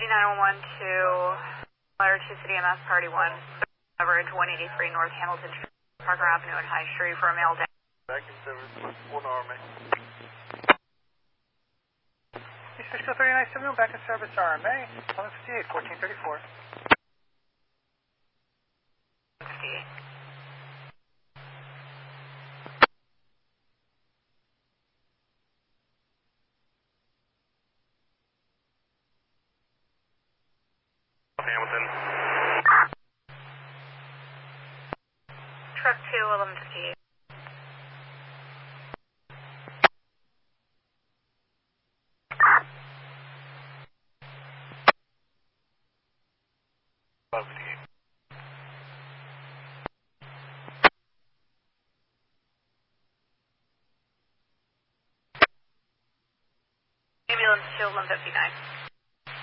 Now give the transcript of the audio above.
911 to letter to City MS Party 1, coverage 183 North Hamilton Street, Parker Avenue and High Street for a male down. Back in service, 1 Army. East 3971, back in service RMA, 1158, 1434. 58. Hamilton. Truck 2, 1158. Ambulance 2, 1159.